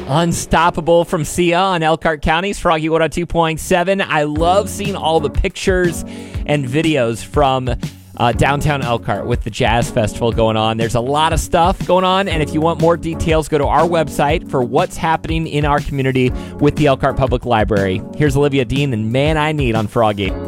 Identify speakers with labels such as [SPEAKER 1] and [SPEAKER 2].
[SPEAKER 1] Unstoppable from Sia on Elkhart County's Froggy 102.7. I love seeing all the pictures and videos from downtown Elkhart with the Jazz Festival going on. There's a lot of stuff going on, and if you want more details, go to our website for what's happening in our community with the Elkhart Public Library. Here's Olivia Dean and Man I Need on Froggy.